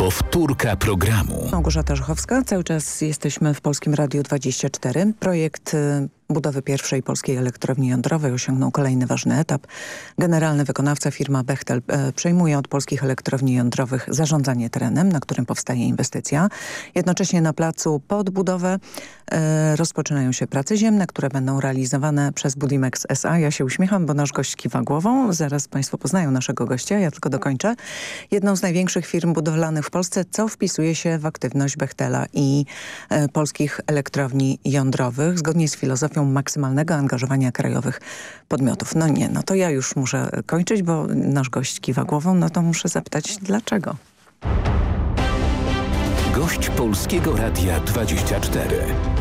Powtórka programu. Małgorzata Żuchowska. Cały czas jesteśmy w Polskim Radiu 24. Projekt budowy pierwszej polskiej elektrowni jądrowej osiągnął kolejny ważny etap. Generalny wykonawca, firma Bechtel, przejmuje od polskich elektrowni jądrowych zarządzanie terenem, na którym powstaje inwestycja. Jednocześnie na placu pod budowę rozpoczynają się prace ziemne, które będą realizowane przez Budimex S.A. Ja się uśmiecham, bo nasz gość kiwa głową. Zaraz Państwo poznają naszego gościa, ja tylko dokończę. Jedną z największych firm budowlanych w Polsce, co wpisuje się w aktywność Bechtela i polskich elektrowni jądrowych, zgodnie z filozofią maksymalnego angażowania krajowych podmiotów. No to ja już muszę kończyć, bo nasz gość kiwa głową, no to muszę zapytać dlaczego. Gość Polskiego Radia 24.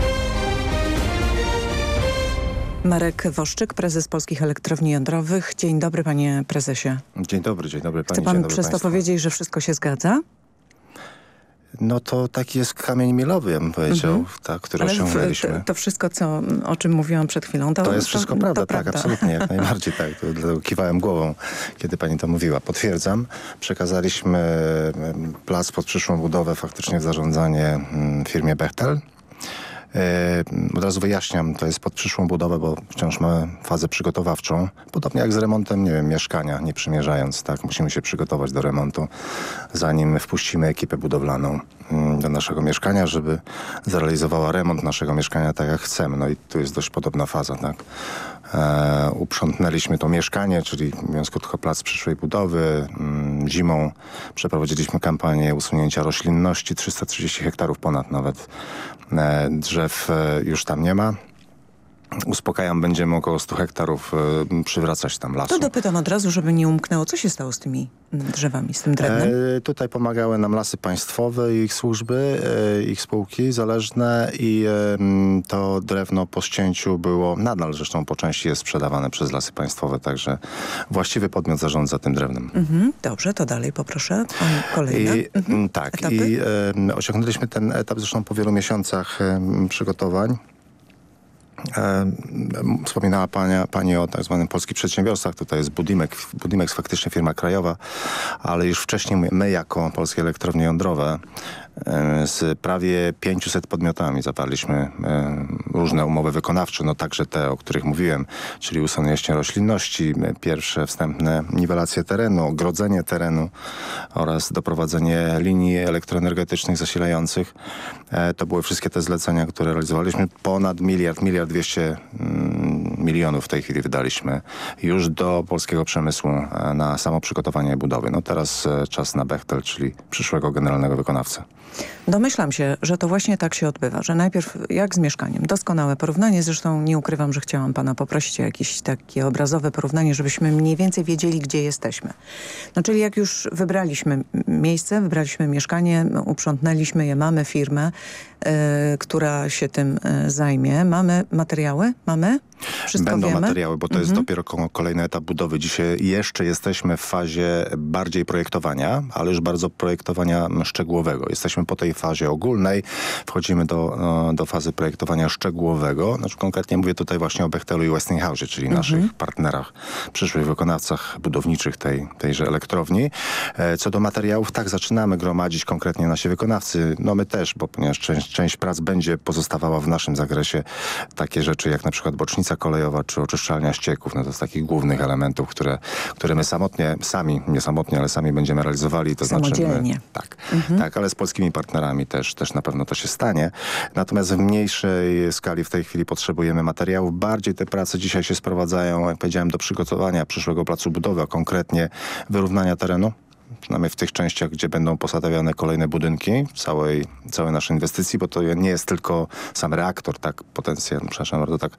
Marek Woszczyk, prezes Polskich Elektrowni Jądrowych. Dzień dobry, panie prezesie. Dzień dobry pani. Chce pan przez to powiedzieć, że wszystko się zgadza? No to taki jest kamień milowy, ja bym powiedział, który osiągnęliśmy. To wszystko, o czym mówiłam przed chwilą, to jest wszystko prawda, tak, absolutnie, jak najbardziej tak. Dlatego kiwałem głową, kiedy pani to mówiła. Potwierdzam, przekazaliśmy plac pod przyszłą budowę faktycznie w zarządzanie firmie Bechtel. Od razu wyjaśniam, to jest pod przyszłą budowę, bo wciąż mamy fazę przygotowawczą. Podobnie jak z remontem, nie wiem, mieszkania, nie przymierzając, tak, musimy się przygotować do remontu, zanim wpuścimy ekipę budowlaną do naszego mieszkania, żeby zrealizowała remont naszego mieszkania tak jak chcemy. No i tu jest dość podobna faza, tak. Uprzątnęliśmy to mieszkanie, czyli mówiąc krótko, plac przyszłej budowy. Zimą przeprowadziliśmy kampanię usunięcia roślinności, 330 hektarów ponad nawet drzew już tam nie ma. Uspokajam, będziemy około 100 hektarów przywracać tam lasu. To dopytam od razu, żeby nie umknęło. Co się stało z tymi drzewami, z tym drewnem? Tutaj pomagały nam Lasy Państwowe i ich służby, ich spółki zależne i to drewno po ścięciu było, nadal zresztą po części jest sprzedawane przez Lasy Państwowe, także właściwy podmiot zarządza tym drewnem. Dobrze, to dalej poproszę. Kolejne etapy? I osiągnęliśmy ten etap zresztą po wielu miesiącach przygotowań. Wspominała pani o tak zwanym polskich przedsiębiorstwach. Tutaj jest Budimex faktycznie firma krajowa, ale już wcześniej my jako Polskie Elektrownie Jądrowe z prawie 500 podmiotami zawarliśmy różne umowy wykonawcze, no także te, o których mówiłem, czyli usunięcie roślinności, pierwsze wstępne niwelacje terenu, ogrodzenie terenu oraz doprowadzenie linii elektroenergetycznych zasilających. To były wszystkie te zlecenia, które realizowaliśmy. Ponad miliard 200 milionów w tej chwili wydaliśmy już do polskiego przemysłu na samo przygotowanie budowy. No teraz czas na Bechtel, czyli przyszłego generalnego wykonawcę. Domyślam się, że to właśnie tak się odbywa, że najpierw jak z mieszkaniem. Doskonałe porównanie, zresztą nie ukrywam, że chciałam pana poprosić o jakieś takie obrazowe porównanie, żebyśmy mniej więcej wiedzieli, gdzie jesteśmy. No czyli jak już wybraliśmy miejsce, wybraliśmy mieszkanie, uprzątnęliśmy je, mamy firmę, która się tym zajmie. Mamy materiały? Mamy? Wszystko Będą wiemy? materiały, bo to jest dopiero kolejny etap budowy. Dzisiaj jeszcze jesteśmy w fazie bardziej projektowania, ale już bardzo projektowania szczegółowego. Jesteśmy po tej fazie ogólnej, wchodzimy do fazy projektowania szczegółowego. Znaczy, konkretnie mówię tutaj właśnie o Bechtelu i Westinghouse, czyli naszych partnerach, przyszłych wykonawcach budowniczych tejże elektrowni. Co do materiałów, tak, zaczynamy gromadzić konkretnie nasi wykonawcy. No my też, bo ponieważ część prac będzie pozostawała w naszym zakresie. Takie rzeczy jak na przykład bocznica kolejowa czy oczyszczalnia ścieków. No to z takich głównych elementów, które my sami będziemy realizowali. To samodzielnie. Znaczy tak, ale z polskimi partnerami też na pewno to się stanie. Natomiast w mniejszej skali w tej chwili potrzebujemy materiałów. Bardziej te prace dzisiaj się sprowadzają, jak powiedziałem, do przygotowania przyszłego placu budowy, a konkretnie wyrównania terenu. Przynajmniej w tych częściach, gdzie będą postawiane kolejne budynki całej naszej inwestycji, bo to nie jest tylko sam reaktor, tak, potencjał, przepraszam bardzo, tak